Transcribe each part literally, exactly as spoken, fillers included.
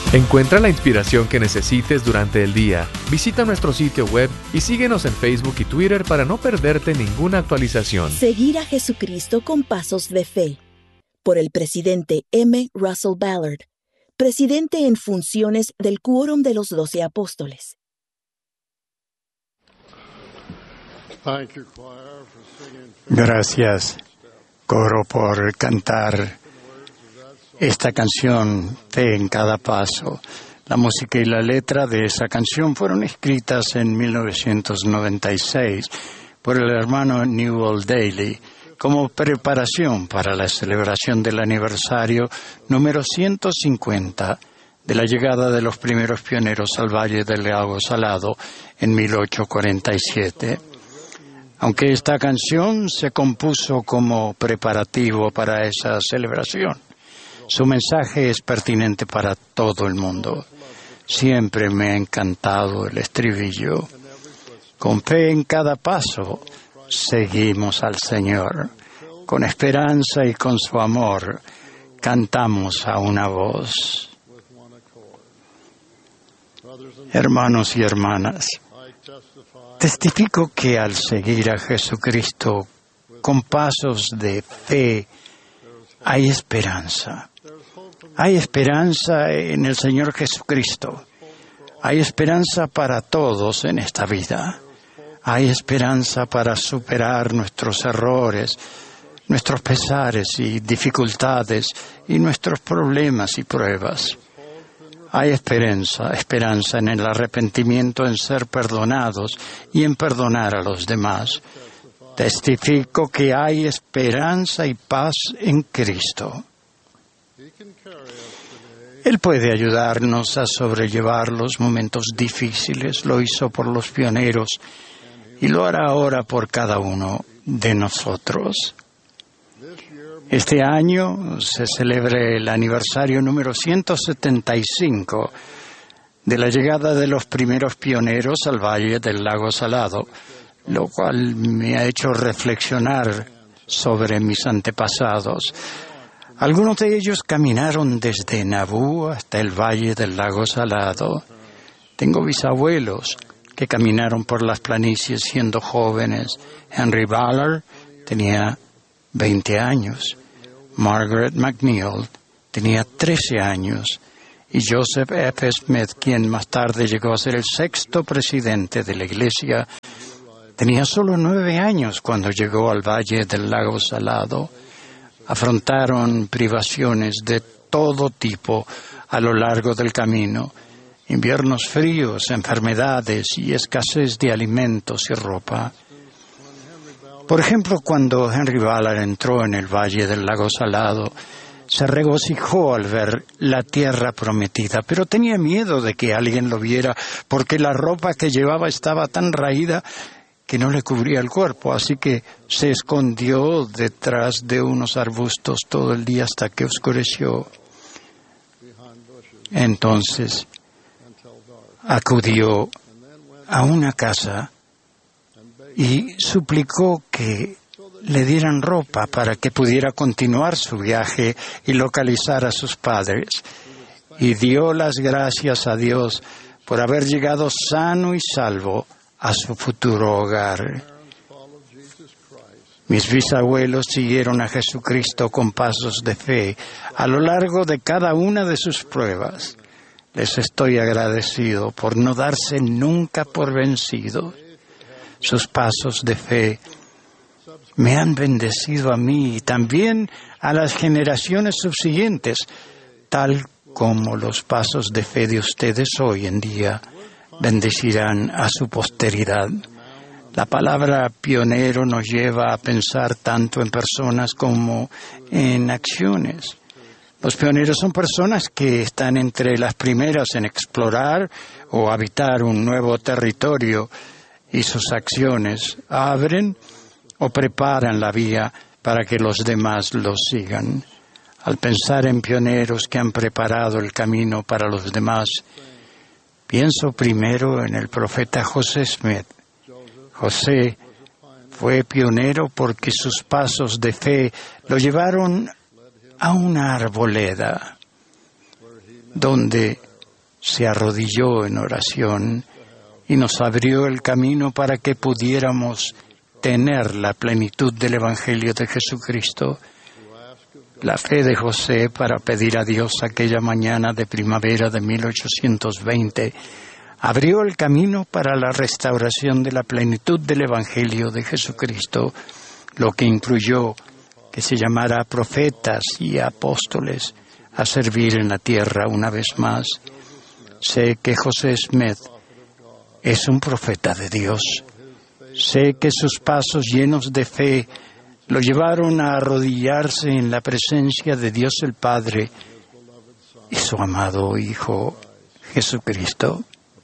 Encuentra la inspiración que necesites durante el día. Visita nuestro sitio web y síguenos en Facebook y Twitter para no perderte ninguna actualización. Seguir a Jesucristo con pasos de fe. Por el presidente M. Russell Ballard, presidente en funciones del Quórum de los Doce Apóstoles. Gracias, coro, por cantar esta canción, Fe en cada paso. La música y la letra de esa canción fueron escritas en mil novecientos noventa y seis por el hermano Newell Daly como preparación para la celebración del aniversario número ciento cincuenta de la llegada de los primeros pioneros al Valle del Lago Salado en mil ochocientos cuarenta y siete. Aunque esta canción se compuso como preparativo para esa celebración, su mensaje es pertinente para todo el mundo. Siempre me ha encantado el estribillo. Con fe en cada paso, seguimos al Señor. Con esperanza y con su amor, cantamos a una voz. Hermanos y hermanas, testifico que al seguir a Jesucristo con pasos de fe, hay esperanza. Hay esperanza en el Señor Jesucristo. Hay esperanza para todos en esta vida. Hay esperanza para superar nuestros errores, nuestros pesares y dificultades y nuestros problemas y pruebas. Hay esperanza, esperanza en el arrepentimiento, en ser perdonados y en perdonar a los demás. Testifico que hay esperanza y paz en Cristo. Él puede ayudarnos a sobrellevar los momentos difíciles. Lo hizo por los pioneros y lo hará ahora por cada uno de nosotros. Este año se celebra el aniversario número ciento setenta y cinco de la llegada de los primeros pioneros al Valle del Lago Salado, lo cual me ha hecho reflexionar sobre mis antepasados. Algunos de ellos caminaron desde Nabú hasta el Valle del Lago Salado. Tengo bisabuelos que caminaron por las planicies siendo jóvenes. Henry Ballard tenía veinte años. Margaret McNeil tenía trece años. Y Joseph F. Smith, quien más tarde llegó a ser el sexto presidente de la Iglesia, tenía solo nueve años cuando llegó al Valle del Lago Salado. Afrontaron privaciones de todo tipo a lo largo del camino, inviernos fríos, enfermedades y escasez de alimentos y ropa. Por ejemplo, cuando Henry Ballard entró en el Valle del Lago Salado, se regocijó al ver la tierra prometida, pero tenía miedo de que alguien lo viera porque la ropa que llevaba estaba tan raída que no le cubría el cuerpo, así que se escondió detrás de unos arbustos todo el día hasta que oscureció. Entonces acudió a una casa y suplicó que le dieran ropa para que pudiera continuar su viaje y localizar a sus padres. Y dio las gracias a Dios por haber llegado sano y salvo a su futuro hogar. Mis bisabuelos siguieron a Jesucristo con pasos de fe a lo largo de cada una de sus pruebas. Les estoy agradecido por no darse nunca por vencidos. Sus pasos de fe me han bendecido a mí y también a las generaciones subsiguientes, tal como los pasos de fe de ustedes hoy en día bendecirán a su posteridad. La palabra pionero nos lleva a pensar tanto en personas como en acciones. Los pioneros son personas que están entre las primeras en explorar o habitar un nuevo territorio y sus acciones abren o preparan la vía para que los demás los sigan. Al pensar en pioneros que han preparado el camino para los demás, pienso primero en el profeta José Smith. José fue pionero porque sus pasos de fe lo llevaron a una arboleda donde se arrodilló en oración y nos abrió el camino para que pudiéramos tener la plenitud del Evangelio de Jesucristo. La fe de José para pedir a Dios aquella mañana de primavera de mil ochocientos veinte abrió el camino para la restauración de la plenitud del Evangelio de Jesucristo, lo que incluyó que se llamara profetas y apóstoles a servir en la tierra una vez más. Sé que José Smith es un profeta de Dios. Sé que sus pasos llenos de fe lo llevaron a arrodillarse en la presencia de Dios el Padre y su amado Hijo Jesucristo.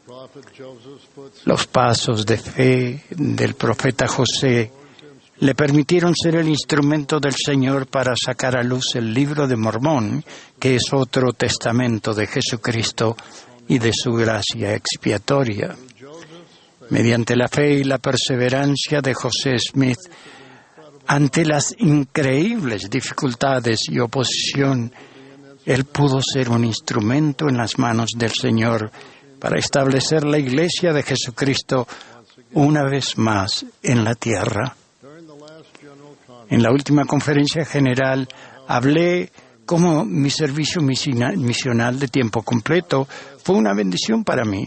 Los pasos de fe del profeta José le permitieron ser el instrumento del Señor para sacar a luz el Libro de Mormón, que es otro testamento de Jesucristo y de su gracia expiatoria. Mediante la fe y la perseverancia de José Smith, ante las increíbles dificultades y oposición, él pudo ser un instrumento en las manos del Señor para establecer la Iglesia de Jesucristo una vez más en la tierra. En la última conferencia general hablé cómo mi servicio misional de tiempo completo fue una bendición para mí.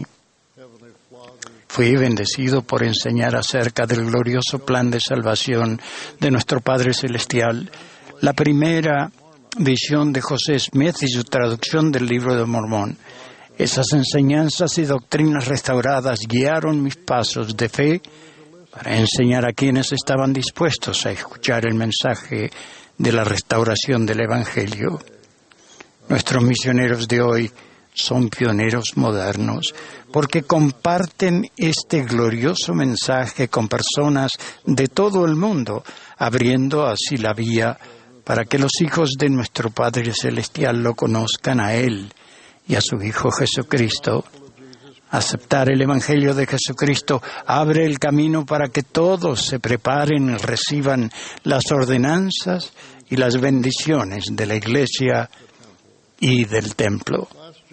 Fui bendecido por enseñar acerca del glorioso plan de salvación de nuestro Padre Celestial, la primera visión de José Smith y su traducción del Libro de Mormón. Esas enseñanzas y doctrinas restauradas guiaron mis pasos de fe para enseñar a quienes estaban dispuestos a escuchar el mensaje de la restauración del Evangelio. Nuestros misioneros de hoy son pioneros modernos porque comparten este glorioso mensaje con personas de todo el mundo, abriendo así la vía para que los hijos de nuestro Padre Celestial lo conozcan a Él y a su Hijo Jesucristo. Aceptar el Evangelio de Jesucristo abre el camino para que todos se preparen y reciban las ordenanzas y las bendiciones de la Iglesia y del templo.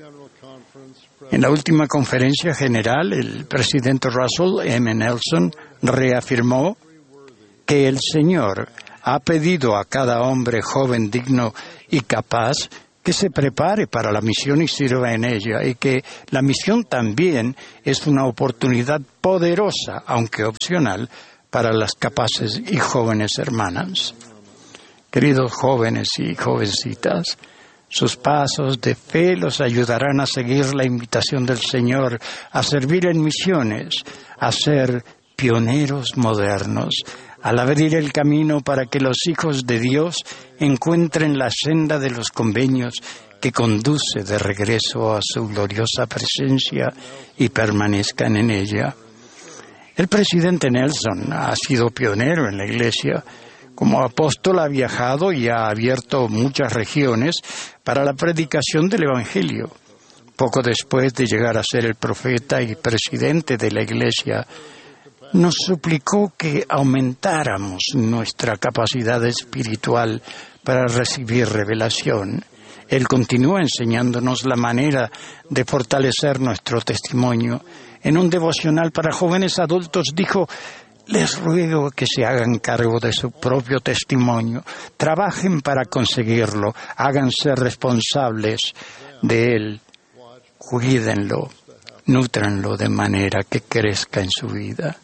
En la última conferencia general, el presidente Russell M. Nelson reafirmó que el Señor ha pedido a cada hombre joven, digno y capaz que se prepare para la misión y sirva en ella, y que la misión también es una oportunidad poderosa, aunque opcional, para las capaces y jóvenes hermanas. Queridos jóvenes y jovencitas, sus pasos de fe los ayudarán a seguir la invitación del Señor, a servir en misiones, a ser pioneros modernos, al abrir el camino para que los hijos de Dios encuentren la senda de los convenios que conduce de regreso a su gloriosa presencia y permanezcan en ella. El presidente Nelson ha sido pionero en la Iglesia. Como apóstol ha viajado y ha abierto muchas regiones para la predicación del Evangelio. Poco después de llegar a ser el profeta y presidente de la Iglesia, nos suplicó que aumentáramos nuestra capacidad espiritual para recibir revelación. Él continúa enseñándonos la manera de fortalecer nuestro testimonio. En un devocional para jóvenes adultos dijo: les ruego que se hagan cargo de su propio testimonio, trabajen para conseguirlo, háganse responsables de él, cuídenlo, nútranlo de manera que crezca en su vida.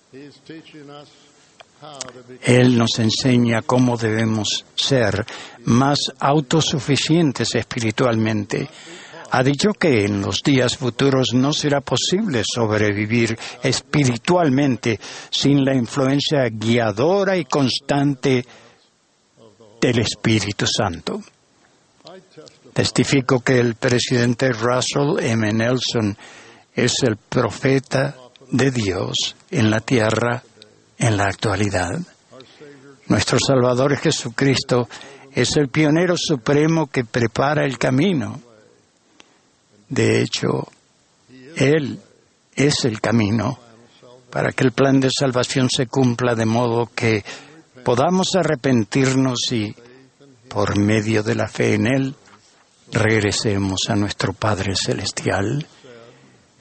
Él nos enseña cómo debemos ser más autosuficientes espiritualmente. Ha dicho que en los días futuros no será posible sobrevivir espiritualmente sin la influencia guiadora y constante del Espíritu Santo. Testifico que el presidente Russell M. Nelson es el profeta de Dios en la tierra en la actualidad. Nuestro Salvador Jesucristo es el pionero supremo que prepara el camino. De hecho, Él es el camino para que el plan de salvación se cumpla, de modo que podamos arrepentirnos y, por medio de la fe en Él, regresemos a nuestro Padre Celestial.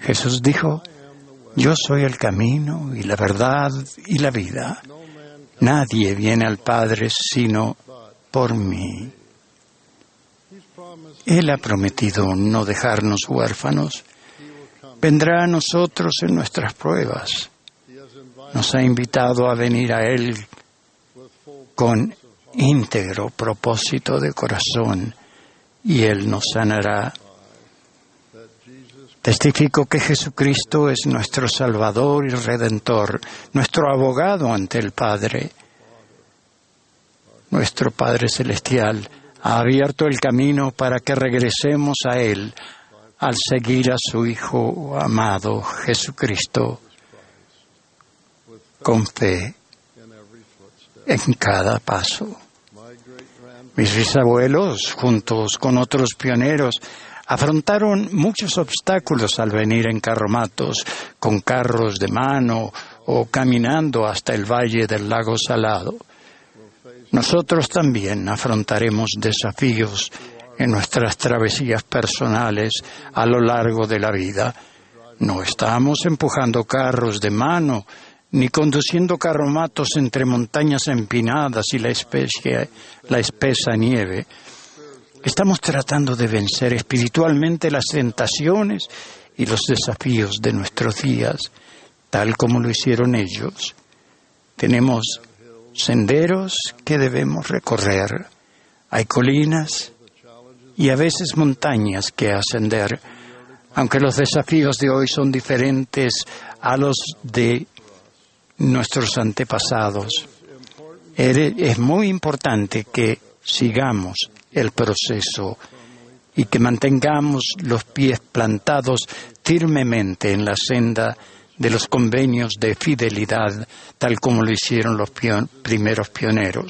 Jesús dijo: yo soy el camino y la verdad y la vida. Nadie viene al Padre sino por mí. Él ha prometido no dejarnos huérfanos. Vendrá a nosotros en nuestras pruebas. Nos ha invitado a venir a Él con íntegro propósito de corazón y Él nos sanará. Testifico que Jesucristo es nuestro Salvador y Redentor, nuestro abogado ante el Padre. Nuestro Padre Celestial ha abierto el camino para que regresemos a Él al seguir a su Hijo amado Jesucristo con fe en cada paso. Mis bisabuelos, juntos con otros pioneros, afrontaron muchos obstáculos al venir en carromatos, con carros de mano o caminando hasta el valle del lago Salado. Nosotros también afrontaremos desafíos en nuestras travesías personales a lo largo de la vida. No estamos empujando carros de mano ni conduciendo carromatos entre montañas empinadas y la, especie, la espesa nieve. Estamos tratando de vencer espiritualmente las tentaciones y los desafíos de nuestros días, tal como lo hicieron ellos. Tenemos senderos que debemos recorrer. Hay colinas y a veces montañas que ascender. Aunque los desafíos de hoy son diferentes a los de nuestros antepasados, es muy importante que sigamos el proceso y que mantengamos los pies plantados firmemente en la senda de los convenios de fidelidad, tal como lo hicieron los pion- primeros pioneros.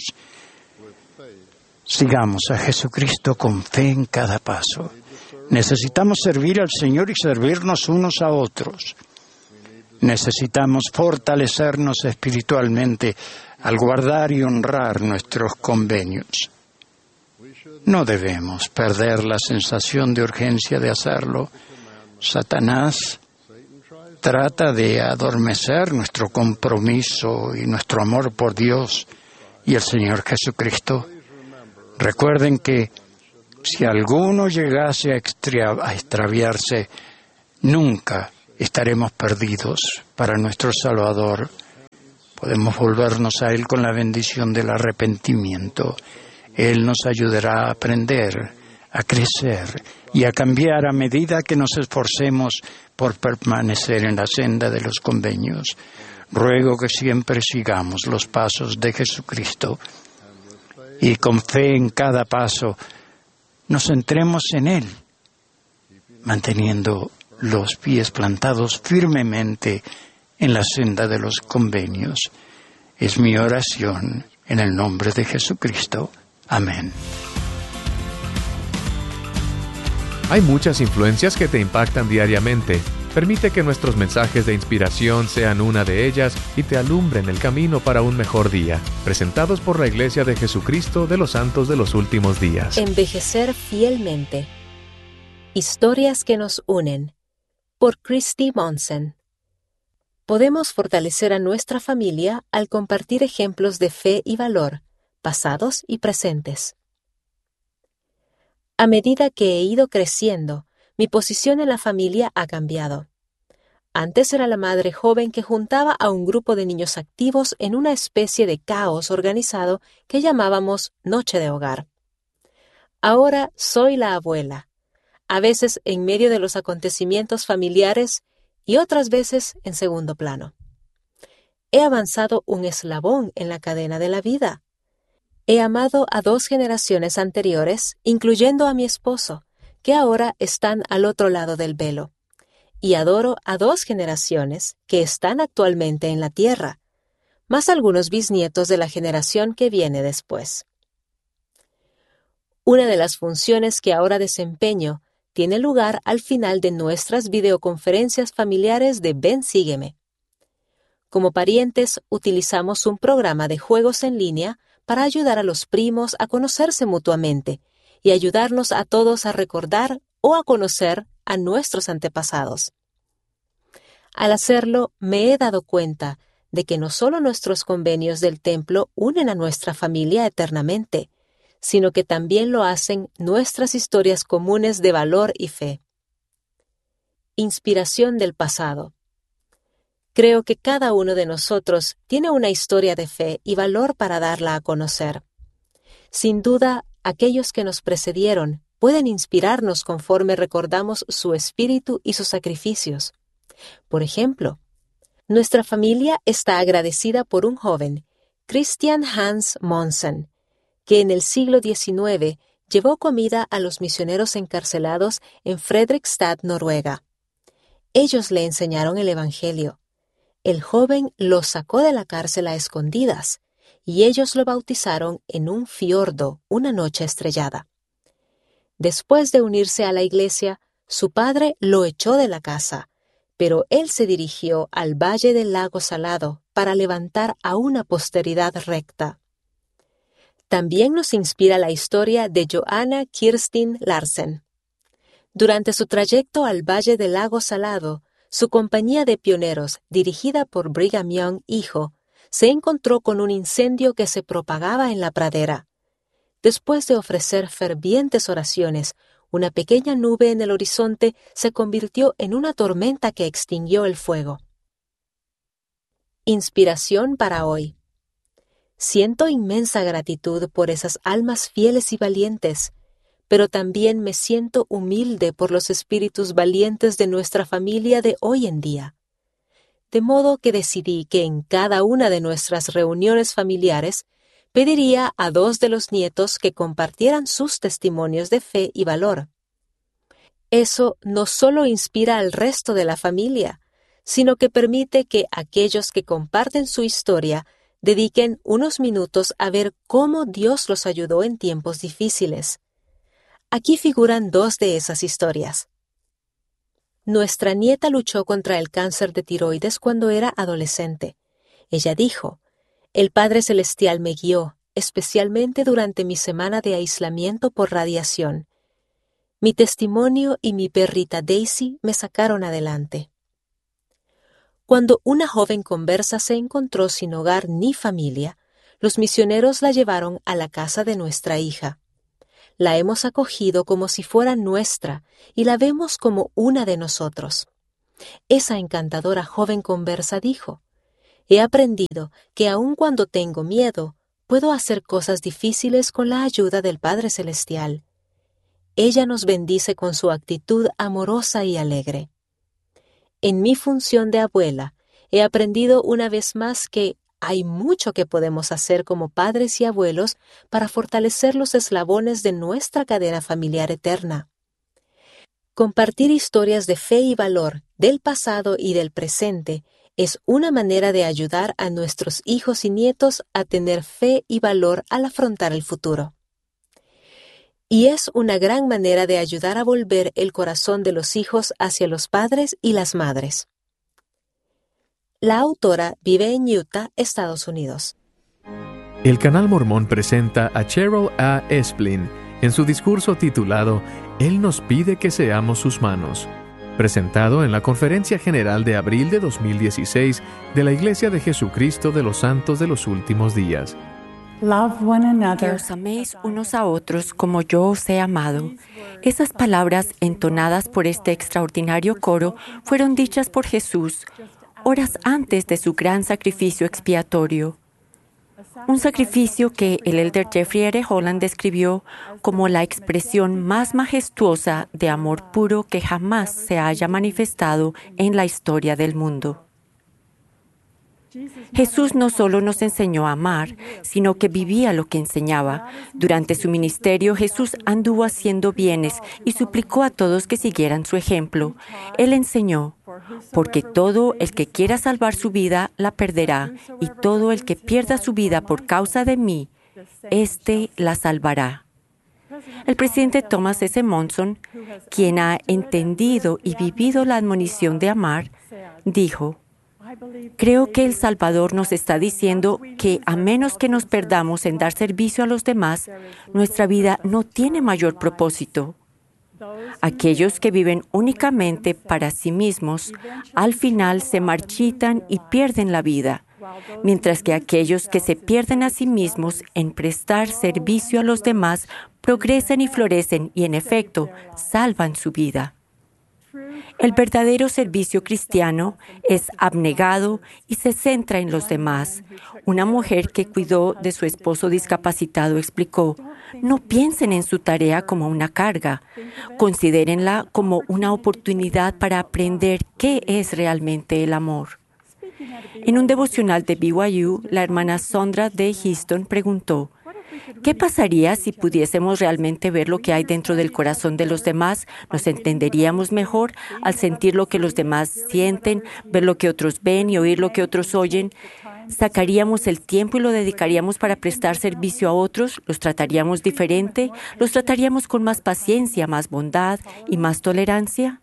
Sigamos a Jesucristo con fe en cada paso. Necesitamos servir al Señor y servirnos unos a otros. Necesitamos fortalecernos espiritualmente al guardar y honrar nuestros convenios. No debemos perder la sensación de urgencia de hacerlo. Satanás trata de adormecer nuestro compromiso y nuestro amor por Dios y el Señor Jesucristo. Recuerden que si alguno llegase a, extra- a extraviarse, nunca estaremos perdidos para nuestro Salvador. Podemos volvernos a Él con la bendición del arrepentimiento. Él nos ayudará a aprender, a crecer y a cambiar a medida que nos esforcemos por permanecer en la senda de los convenios. Ruego que siempre sigamos los pasos de Jesucristo y con fe en cada paso nos centremos en Él, manteniendo los pies plantados firmemente en la senda de los convenios. Es mi oración en el nombre de Jesucristo. Amén. Hay muchas influencias que te impactan diariamente. Permite que nuestros mensajes de inspiración sean una de ellas y te alumbren el camino para un mejor día. Presentados por la Iglesia de Jesucristo de los Santos de los Últimos Días. Envejecer fielmente. Historias que nos unen. Por Christy Monson. Podemos fortalecer a nuestra familia al compartir ejemplos de fe y valor, pasados y presentes. A medida que he ido creciendo, mi posición en la familia ha cambiado. Antes era la madre joven que juntaba a un grupo de niños activos en una especie de caos organizado que llamábamos Noche de Hogar. Ahora soy la abuela, a veces en medio de los acontecimientos familiares y otras veces en segundo plano. He avanzado un eslabón en la cadena de la vida. He amado a dos generaciones anteriores, incluyendo a mi esposo, que ahora están al otro lado del velo, y adoro a dos generaciones que están actualmente en la tierra, más algunos bisnietos de la generación que viene después. Una de las funciones que ahora desempeño tiene lugar al final de nuestras videoconferencias familiares de Ven Sígueme. Como parientes, utilizamos un programa de juegos en línea para ayudar a los primos a conocerse mutuamente y ayudarnos a todos a recordar o a conocer a nuestros antepasados. Al hacerlo, me he dado cuenta de que no solo nuestros convenios del templo unen a nuestra familia eternamente, sino que también lo hacen nuestras historias comunes de valor y fe. Inspiración del pasado. Creo que cada uno de nosotros tiene una historia de fe y valor para darla a conocer. Sin duda, aquellos que nos precedieron pueden inspirarnos conforme recordamos su espíritu y sus sacrificios. Por ejemplo, nuestra familia está agradecida por un joven, Christian Hans Monsen, que en el siglo diecinueve llevó comida a los misioneros encarcelados en Fredrikstad, Noruega. Ellos le enseñaron el Evangelio. El joven los sacó de la cárcel a escondidas, y ellos lo bautizaron en un fiordo una noche estrellada. Después de unirse a la iglesia, su padre lo echó de la casa, pero él se dirigió al valle del lago Salado para levantar a una posteridad recta. También nos inspira la historia de Johanna Kirstin Larsen. Durante su trayecto al valle del lago Salado, su compañía de pioneros, dirigida por Brigham Young, hijo, se encontró con un incendio que se propagaba en la pradera. Después de ofrecer fervientes oraciones, una pequeña nube en el horizonte se convirtió en una tormenta que extinguió el fuego. Inspiración para hoy. Siento inmensa gratitud por esas almas fieles y valientes, pero también me siento humilde por los espíritus valientes de nuestra familia de hoy en día. De modo que decidí que en cada una de nuestras reuniones familiares pediría a dos de los nietos que compartieran sus testimonios de fe y valor. Eso no solo inspira al resto de la familia, sino que permite que aquellos que comparten su historia dediquen unos minutos a ver cómo Dios los ayudó en tiempos difíciles. Aquí figuran dos de esas historias. Nuestra nieta luchó contra el cáncer de tiroides cuando era adolescente. Ella dijo, «El Padre Celestial me guió, especialmente durante mi semana de aislamiento por radiación. Mi testimonio y mi perrita Daisy me sacaron adelante». Cuando una joven conversa se encontró sin hogar ni familia, los misioneros la llevaron a la casa de nuestra hija. La hemos acogido como si fuera nuestra y la vemos como una de nosotros. Esa encantadora joven conversa dijo, «He aprendido que aun cuando tengo miedo, puedo hacer cosas difíciles con la ayuda del Padre Celestial. Ella nos bendice con su actitud amorosa y alegre. En mi función de abuela, he aprendido una vez más que hay mucho que podemos hacer como padres y abuelos para fortalecer los eslabones de nuestra cadena familiar eterna. Compartir historias de fe y valor del pasado y del presente es una manera de ayudar a nuestros hijos y nietos a tener fe y valor al afrontar el futuro. Y es una gran manera de ayudar a volver el corazón de los hijos hacia los padres y las madres. La autora vive en Utah, Estados Unidos. El Canal Mormón presenta a Cheryl A. Esplin en su discurso titulado «Él nos pide que seamos sus manos», presentado en la Conferencia General de abril de dos mil dieciséis de la Iglesia de Jesucristo de los Santos de los Últimos Días. Que os améis unos a otros como yo os he amado. Esas palabras entonadas por este extraordinario coro fueron dichas por Jesús horas antes de su gran sacrificio expiatorio. Un sacrificio que el elder Jeffrey R. Holland describió como la expresión más majestuosa de amor puro que jamás se haya manifestado en la historia del mundo. Jesús no solo nos enseñó a amar, sino que vivía lo que enseñaba. Durante su ministerio, Jesús anduvo haciendo bienes y suplicó a todos que siguieran su ejemplo. Él enseñó, porque todo el que quiera salvar su vida, la perderá, y todo el que pierda su vida por causa de mí, éste la salvará. El presidente Thomas S. Monson, quien ha entendido y vivido la admonición de amar, dijo, «Creo que el Salvador nos está diciendo que a menos que nos perdamos en dar servicio a los demás, nuestra vida no tiene mayor propósito. Aquellos que viven únicamente para sí mismos, al final se marchitan y pierden la vida, mientras que aquellos que se pierden a sí mismos en prestar servicio a los demás progresan y florecen y, en efecto, salvan su vida. El verdadero servicio cristiano es abnegado y se centra en los demás. Una mujer que cuidó de su esposo discapacitado explicó: no piensen en su tarea como una carga, considérenla como una oportunidad para aprender qué es realmente el amor. En un devocional de B Y U, la hermana Sondra D. Houston preguntó: ¿qué pasaría si pudiésemos realmente ver lo que hay dentro del corazón de los demás? ¿Nos entenderíamos mejor al sentir lo que los demás sienten, ver lo que otros ven y oír lo que otros oyen? ¿Sacaríamos el tiempo y lo dedicaríamos para prestar servicio a otros? ¿Los trataríamos diferente? ¿Los trataríamos con más paciencia, más bondad y más tolerancia?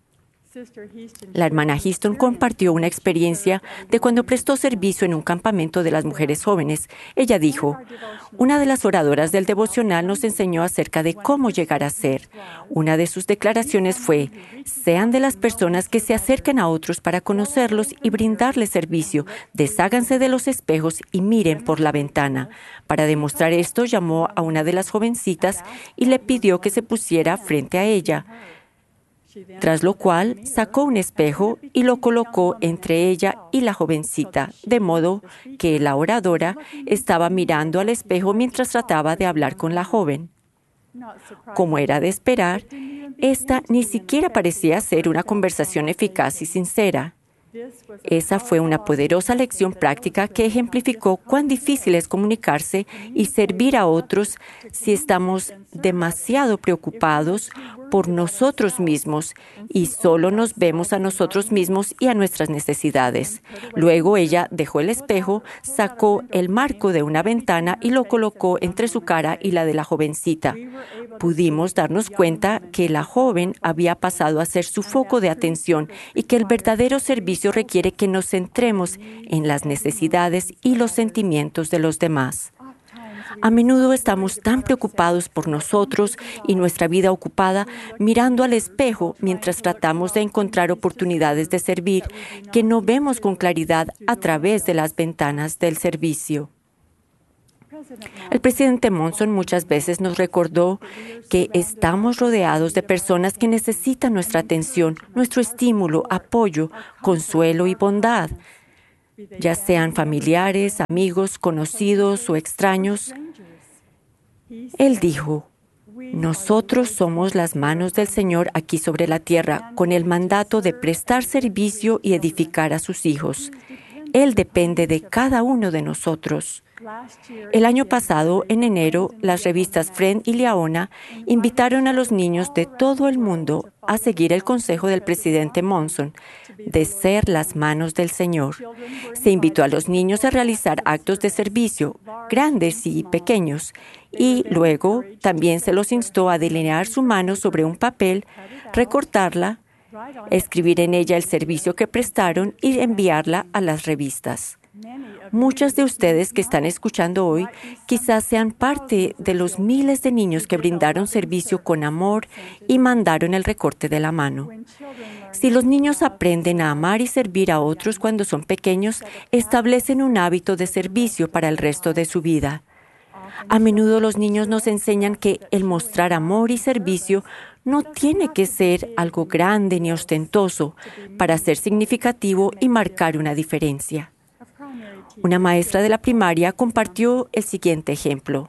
La hermana Houston compartió una experiencia de cuando prestó servicio en un campamento de las mujeres jóvenes. Ella dijo: una de las oradoras del devocional nos enseñó acerca de cómo llegar a ser. Una de sus declaraciones fue: sean de las personas que se acercan a otros para conocerlos y brindarles servicio. Desháganse de los espejos y miren por la ventana. Para demostrar esto, llamó a una de las jovencitas y le pidió que se pusiera frente a ella. Tras lo cual, sacó un espejo y lo colocó entre ella y la jovencita, de modo que la oradora estaba mirando al espejo mientras trataba de hablar con la joven. Como era de esperar, esta ni siquiera parecía ser una conversación eficaz y sincera. Esa fue una poderosa lección práctica que ejemplificó cuán difícil es comunicarse y servir a otros si estamos demasiado preocupados por nosotros mismos y solo nos vemos a nosotros mismos y a nuestras necesidades. Luego ella dejó el espejo, sacó el marco de una ventana y lo colocó entre su cara y la de la jovencita. Pudimos darnos cuenta que la joven había pasado a ser su foco de atención y que el verdadero servicio requiere que nos centremos en las necesidades y los sentimientos de los demás. A menudo estamos tan preocupados por nosotros y nuestra vida ocupada mirando al espejo mientras tratamos de encontrar oportunidades de servir que no vemos con claridad a través de las ventanas del servicio. El presidente Monson muchas veces nos recordó que estamos rodeados de personas que necesitan nuestra atención, nuestro estímulo, apoyo, consuelo y bondad, ya sean familiares, amigos, conocidos o extraños. Él dijo: nosotros somos las manos del Señor aquí sobre la tierra, con el mandato de prestar servicio y edificar a sus hijos. Él depende de cada uno de nosotros. El año pasado, en enero, las revistas Friend y Liaona invitaron a los niños de todo el mundo a seguir el consejo del presidente Monson de ser las manos del Señor. Se invitó a los niños a realizar actos de servicio, grandes y pequeños, y luego también se los instó a delinear su mano sobre un papel, recortarla, escribir en ella el servicio que prestaron y enviarla a las revistas. Muchas de ustedes que están escuchando hoy quizás sean parte de los miles de niños que brindaron servicio con amor y mandaron el recorte de la mano. Si los niños aprenden a amar y servir a otros cuando son pequeños, establecen un hábito de servicio para el resto de su vida. A menudo los niños nos enseñan que el mostrar amor y servicio no tiene que ser algo grande ni ostentoso para ser significativo y marcar una diferencia. Una maestra de la primaria compartió el siguiente ejemplo.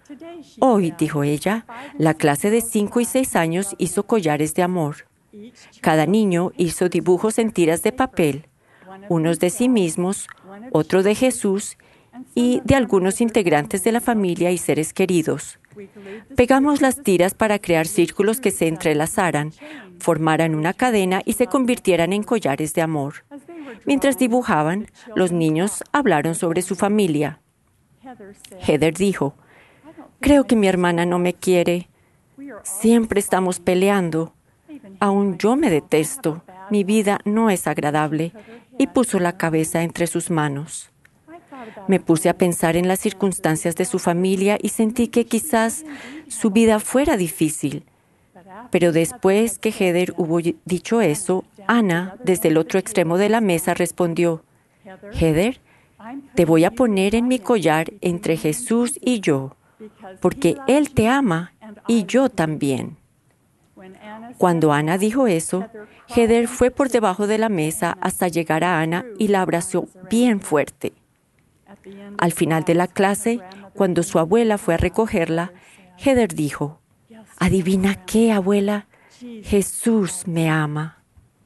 Hoy, dijo ella, la clase de cinco y seis años hizo collares de amor. Cada niño hizo dibujos en tiras de papel, unos de sí mismos, otro de Jesús y de algunos integrantes de la familia y seres queridos. Pegamos las tiras para crear círculos que se entrelazaran, formaran una cadena y se convirtieran en collares de amor. Mientras dibujaban, los niños hablaron sobre su familia. Heather dijo: creo que mi hermana no me quiere. Siempre estamos peleando. Aún yo me detesto. Mi vida no es agradable. Y puso la cabeza entre sus manos. Me puse a pensar en las circunstancias de su familia y sentí que quizás su vida fuera difícil. Pero después que Heather hubo dicho eso, Ana, desde el otro extremo de la mesa, respondió: Heather, te voy a poner en mi collar entre Jesús y yo, porque Él te ama y yo también. Cuando Ana dijo eso, Heather fue por debajo de la mesa hasta llegar a Ana y la abrazó bien fuerte. Al final de la clase, cuando su abuela fue a recogerla, Heather dijo: ¿Adivina qué, abuela? Jesús me ama.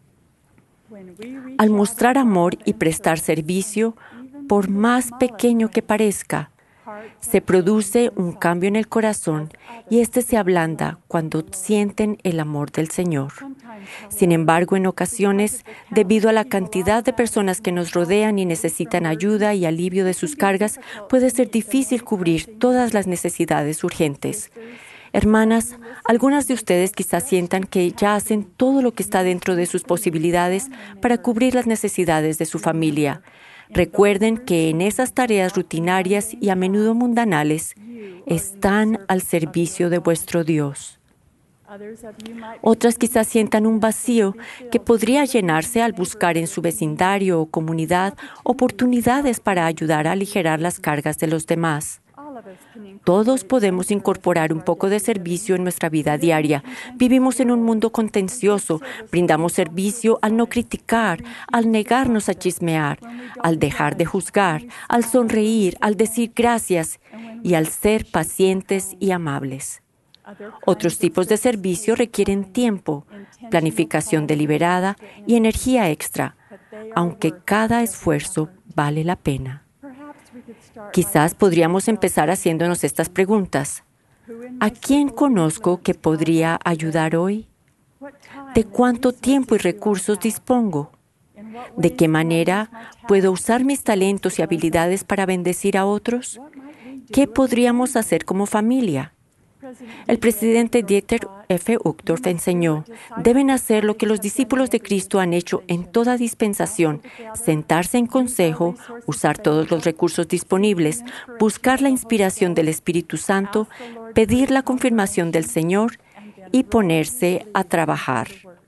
Al mostrar amor y prestar servicio, por más pequeño que parezca, se produce un cambio en el corazón y éste se ablanda cuando sienten el amor del Señor. Sin embargo, en ocasiones, debido a la cantidad de personas que nos rodean y necesitan ayuda y alivio de sus cargas, puede ser difícil cubrir todas las necesidades urgentes. Hermanas, algunas de ustedes quizás sientan que ya hacen todo lo que está dentro de sus posibilidades para cubrir las necesidades de su familia. Recuerden que en esas tareas rutinarias y a menudo mundanales están al servicio de vuestro Dios. Otras quizás sientan un vacío que podría llenarse al buscar en su vecindario o comunidad oportunidades para ayudar a aligerar las cargas de los demás. Todos podemos incorporar un poco de servicio en nuestra vida diaria. Vivimos en un mundo contencioso. Brindamos servicio al no criticar, al negarnos a chismear, al dejar de juzgar, al sonreír, al decir gracias y al ser pacientes y amables. Otros tipos de servicio requieren tiempo, planificación deliberada y energía extra, aunque cada esfuerzo vale la pena. Quizás podríamos empezar haciéndonos estas preguntas. ¿A quién conozco que podría ayudar hoy? ¿De cuánto tiempo y recursos dispongo? ¿De qué manera puedo usar mis talentos y habilidades para bendecir a otros? ¿Qué podríamos hacer como familia? El presidente Dieter F. Uchtdorf enseñó: deben hacer lo que los discípulos de Cristo han hecho en toda dispensación: sentarse en consejo, usar todos los recursos disponibles, buscar la inspiración del Espíritu Santo, pedir la confirmación del Señor y ponerse a trabajar.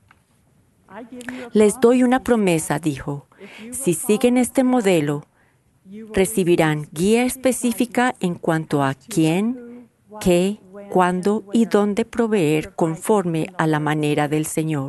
Les doy una promesa, dijo: si siguen este modelo, recibirán guía específica en cuanto a quién, qué, cuándo y dónde proveer conforme a la manera del Señor.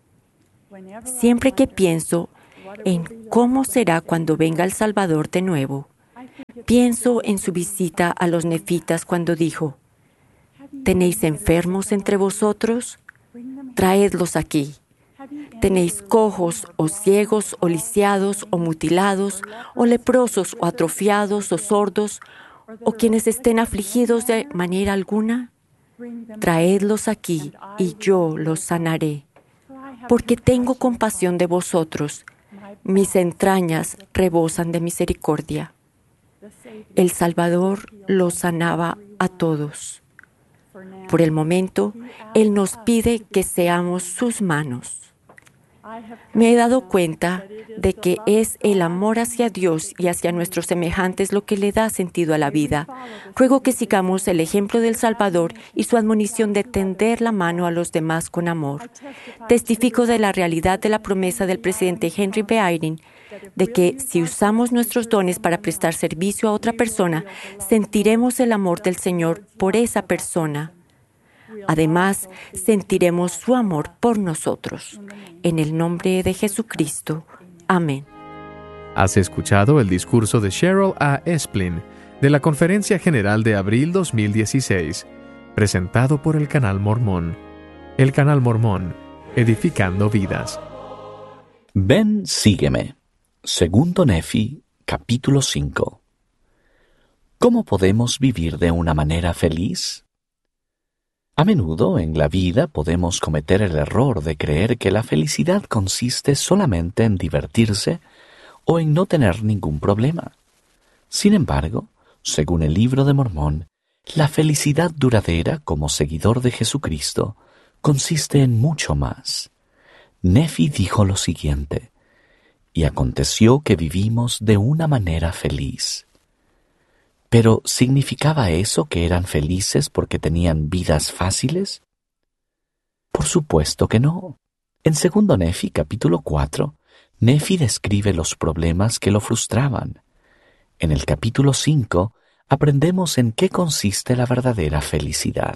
Siempre que pienso en cómo será cuando venga el Salvador de nuevo, pienso en su visita a los nefitas cuando dijo: ¿tenéis enfermos entre vosotros? Traedlos aquí. ¿Tenéis cojos o ciegos o lisiados o mutilados o leprosos o atrofiados o sordos o quienes estén afligidos de manera alguna? Traedlos aquí y yo los sanaré, porque tengo compasión de vosotros. Mis entrañas rebosan de misericordia. El Salvador los sanaba a todos. Por el momento, Él nos pide que seamos sus manos. Me he dado cuenta de que es el amor hacia Dios y hacia nuestros semejantes lo que le da sentido a la vida. Ruego que sigamos el ejemplo del Salvador y su admonición de tender la mano a los demás con amor. Testifico de la realidad de la promesa del presidente Henry B. Eyring de que si usamos nuestros dones para prestar servicio a otra persona, sentiremos el amor del Señor por esa persona. Además, sentiremos su amor por nosotros. En el nombre de Jesucristo. Amén. Has escuchado el discurso de Cheryl A. Esplin de la Conferencia General de abril dos mil dieciséis, presentado por el Canal Mormón. El Canal Mormón, edificando vidas. Ven, sígueme. Segundo Nefi, capítulo cinco. ¿Cómo podemos vivir de una manera feliz? A menudo en la vida podemos cometer el error de creer que la felicidad consiste solamente en divertirse o en no tener ningún problema. Sin embargo, según el Libro de Mormón, la felicidad duradera como seguidor de Jesucristo consiste en mucho más. Nefi dijo lo siguiente: y aconteció que vivimos de una manera feliz. ¿Pero significaba eso que eran felices porque tenían vidas fáciles? Por supuesto que no. En segundo Nefi, capítulo cuatro, Nefi describe los problemas que lo frustraban. En el capítulo cinco, aprendemos en qué consiste la verdadera felicidad.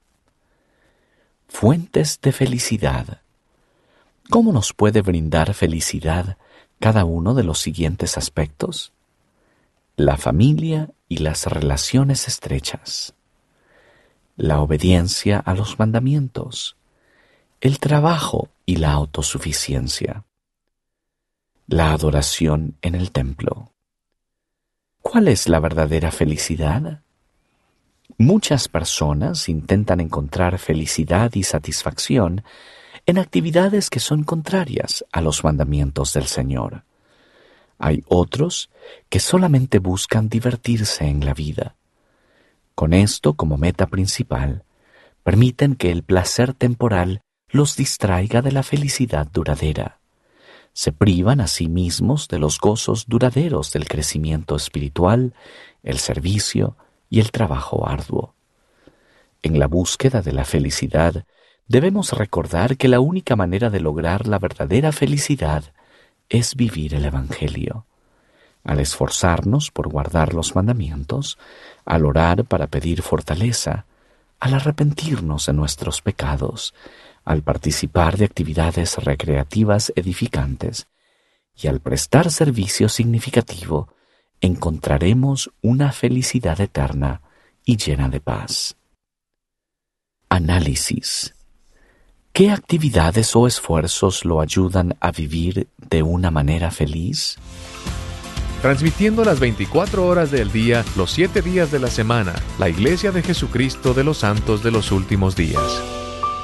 Fuentes de felicidad. ¿Cómo nos puede brindar felicidad cada uno de los siguientes aspectos? La familia y las relaciones estrechas. La obediencia a los mandamientos. El trabajo y la autosuficiencia. La adoración en el templo. ¿Cuál es la verdadera felicidad? Muchas personas intentan encontrar felicidad y satisfacción en actividades que son contrarias a los mandamientos del Señor. Hay otros que solamente buscan divertirse en la vida. Con esto como meta principal, permiten que el placer temporal los distraiga de la felicidad duradera. Se privan a sí mismos de los gozos duraderos del crecimiento espiritual, el servicio y el trabajo arduo. En la búsqueda de la felicidad, debemos recordar que la única manera de lograr la verdadera felicidad es vivir el Evangelio. Al esforzarnos por guardar los mandamientos, al orar para pedir fortaleza, al arrepentirnos de nuestros pecados, al participar de actividades recreativas edificantes y al prestar servicio significativo, encontraremos una felicidad eterna y llena de paz. Análisis. ¿Qué actividades o esfuerzos lo ayudan a vivir de una manera feliz? Transmitiendo las veinticuatro horas del día, los siete días de la semana, la Iglesia de Jesucristo de los Santos de los Últimos Días.